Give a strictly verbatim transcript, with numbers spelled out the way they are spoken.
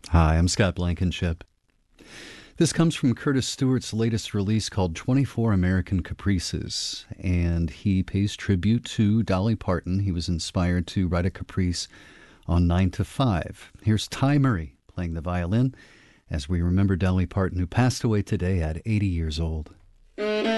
Hi, I'm Scott Blankenship. This comes from Curtis Stewart's latest release called twenty-four American Caprices, and he pays tribute to Dolly Parton. He was inspired to write a caprice on nine to five. Here's Ty Murray playing the violin as we remember Dolly Parton, who passed away today at eighty years old.